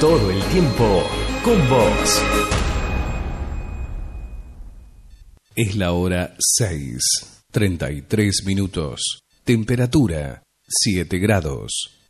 todo el tiempo con vos. Es la hora 6:33. Temperatura 7 grados.